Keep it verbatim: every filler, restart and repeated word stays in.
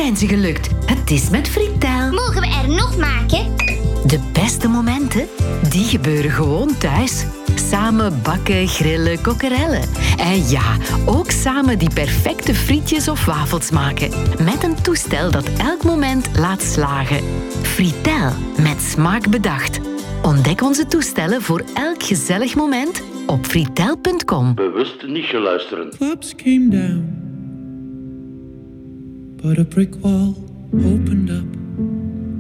zijn ze gelukt. Het is met Fritel. Mogen we er nog maken? De beste momenten, die gebeuren gewoon thuis. Samen bakken, grillen, kokkerellen. En ja, ook samen die perfecte frietjes of wafels maken. Met een toestel dat elk moment laat slagen. Fritel, met smaak bedacht. Ontdek onze toestellen voor elk gezellig moment op fritel punt com. Bewust niet geluisteren. Clubs came down, but a brick wall opened up.